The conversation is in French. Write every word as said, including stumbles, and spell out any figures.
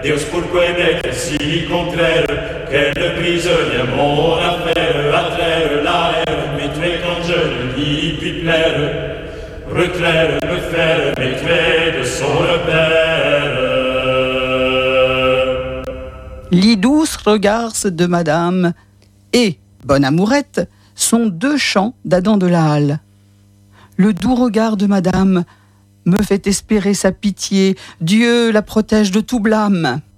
Deus purque que si contraire, quelle prisonnière mon affaire, attraire l'air, mais tu es quand je ne dis puis plaire, reclaire, me faire, mais tu es de son repère. Les douces regards de madame et Bonne Amourette sont deux chants d'Adam de la Halle. Le doux regard de madame me fait espérer sa pitié, Dieu la protège de tout blâme.